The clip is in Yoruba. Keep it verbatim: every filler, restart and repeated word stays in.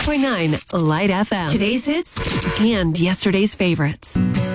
point nine Light F M. Today's hits and yesterday's favorites.